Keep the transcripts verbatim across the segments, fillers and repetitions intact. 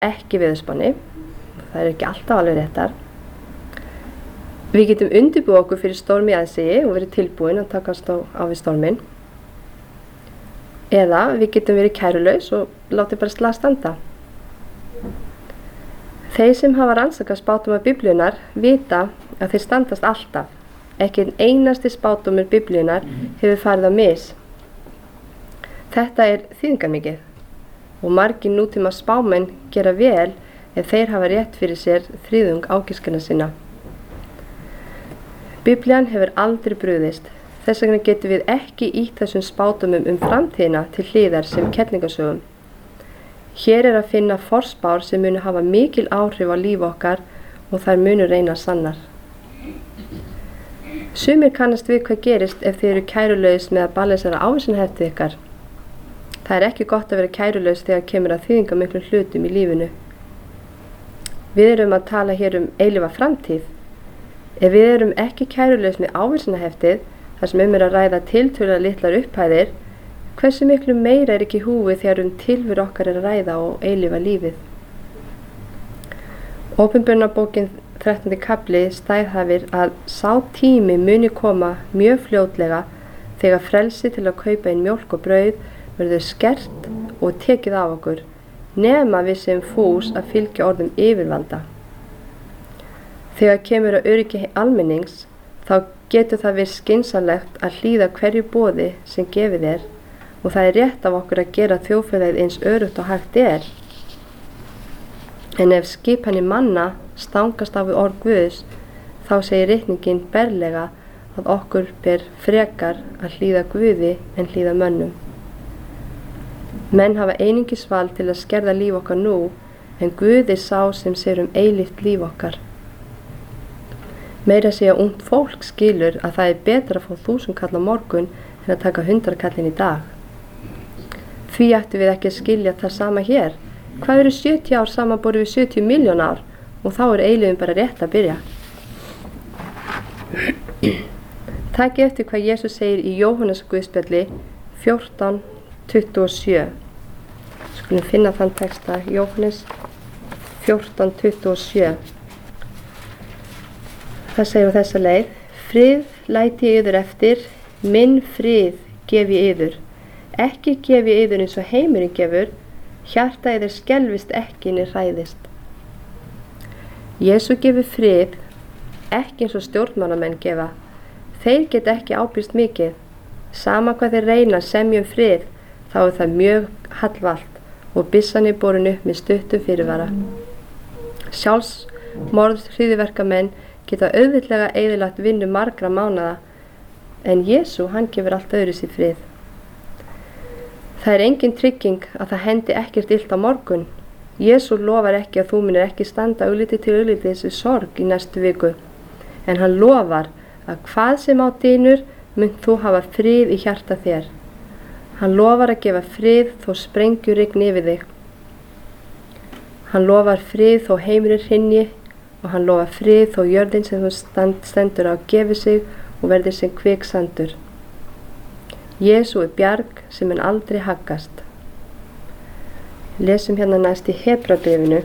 ekki veðurspánni, það er ekki alltaf alveg réttar. Við getum undirbúið okkur fyrir storm í aðsigi og verið tilbúin að takast á, á við storminn. Eða við getum verið kærulaus og látið bara slag standa. Þeir sem hafa rannsakað spádóma Biblíunnar vita að þeir standast alltaf. Ekki einn einasti spádómur Biblíunnar hefur farið á mis. Þetta er þýðingarmikið og margir nútíma spámenn gera vel ef þeir hafa rétt fyrir sér þriðjung ágiskana sinna. Biblían hefur aldrei brugðist, þess vegna getum við ekki ýtt þessum spádómum um framtíðina til hliðar sem kenningasögum. Hér er að finna forspár sem munu hafa mikil áhrif á líf okkar og þær munu reyna sannar. Sumir kannast við hvað gerist ef þið eru kærulaus með að balansera ávísunarheftið ykkar. Það er ekki gott að vera kærulaus þegar kemur að þýðingamiklum hlutum í lífinu. Við erum að tala hér um eilífa framtíð. Ef við erum ekki kærulaus með ávísunarheftið, þar sem um er að ræða tiltölulega litlar upphæðir, hversu miklu meira er ekki í húfi þegar um tilveru okkar er að ræða og eilífa lífið. Ópenbarunarbókin þrettándi kafli staðhæfir að sá tími muni koma mjög fljótlega þegar frelsi til að kaupa inn mjólk og brauð verður skert og tekið af okkur, nema við sem fús að fylgja orðum yfirvalda. Þegar kemur að öryggi almennings, þá getur það verið skynsamlegt að hlýða hverju boði sem gefið er og það er rétt af okkur að gera þjóðfélagið eins öruggt og hægt er. En ef skipanir manna stangast á við orð Guðs, þá segir ritningin berlega að okkur ber frekar að hlýða Guði en hlýða mönnum. Menn hafa einungis vald til að skerða líf okkar nú, en Guð er sá sem sér um eilíft líf okkar. Meira segja ungt fólk skilur að það er betra að fá þúsund kall á morgun en að taka hundra kallinn í dag. Því ættum við ekki að skilja það sama hér. Hvað eru sjötíu ár samanborið við sjötíu milljón ár og þá er eilífin bara rétt að byrja. Takið eftir hvað Jesús segir í Jóhannes Guðspjalli fjórtán tuttugu og sjö. Skulum finna þann texta, Jóhannes fjórtán tuttugu og sjö. Það segir á þessa leið: Frið læti ég yður eftir, minn frið gef ég yður. Ekki gef ég yður eins og heimurinn gefur, hjarta yður skelfist ekki né hræðist. Jesú gefur frið, ekki eins og stjórnmálamenn gefa. Þeir geta ekki ábyrgst mikið. Sama hvað þeir reyna að semja um frið, þá er það mjög hallvalt og byssan er borin upp með stuttum fyrirvara. Sjálfsmorð hryðjuverkamenn geta auðvitað eyðilagt vinnu margra mánaða, en Jesú, hann gefur allt öðru sér frið. Það er engin trygging að það hendi ekkert illt á morgun. Jesú lofar ekki að þú munir ekki standa augliti til augliti þessi sorg í næstu viku, en hann lofar að hvað sem á dynur mun þú hafa frið í hjarta þér. Hann lofar að gefa frið þó sprengjur rigni yfir þig. Hann lofar frið þó heimurinn hrynji og hann lofar frið þó jörðin sem þú stand, stendur á gefi sig og verði sem kviksandur. Jesú er bjarg sem mun aldrei haggast. Lesum hérna næst í Hebreabréfinu.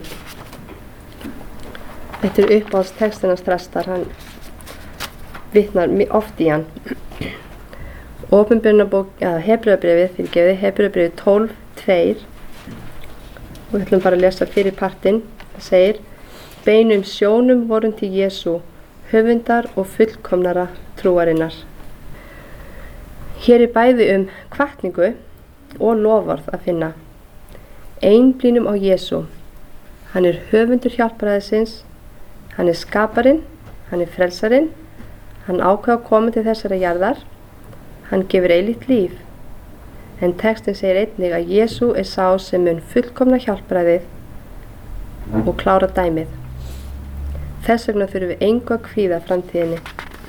Þetta er uppáhaldstextinn hans Þrastar, hann vitnar oft í hann. Opinberunarbók, ja, Hebreabréfið, fyrirgefið, Hebreabréfið tólf tvö. Og við ætlum bara að lesa fyrir partinn. Það segir: Beinum sjónum vorum til Jesú, höfundar og fullkomnara trúarinnar. Hér er bæði um hvatningu og loforð að finna. Einblínum á Jesú. Hann er höfundur hjálpræðisins, hann er skaparinn, hann er frelsarinn, hann ákvað að koma til þessara jarðar, hann gefur eilíft líf. En textin segir einnig að Jesú er sá sem mun fullkomna hjálpræðið og klára dæmið. Þess vegna þurfum við engu að kvíða framtíðinni.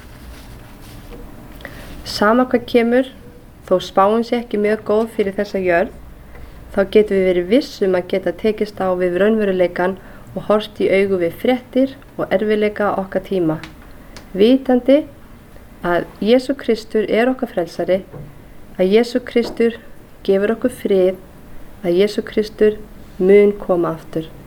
Sama hvað kemur, þó spáin sé ekki mjög góð fyrir þessa jörð, þá getum við verið vissum að geta tekist á við raunveruleikann og horft í augu við fréttir og erfiðleika okkar tíma, vitandi að Jesú Kristur er okkar frelsari, að Jesú Kristur gefur okkur frið, að Jesú Kristur mun koma aftur.